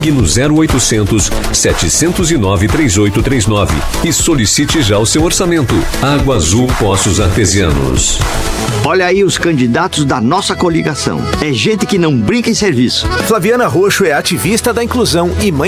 no 0800 709 3839 e solicite já o seu orçamento. Água Azul Poços Artesianos. Olha aí os candidatos da nossa coligação. É gente que não brinca em serviço. Flaviana Roxo é ativista da inclusão e mãe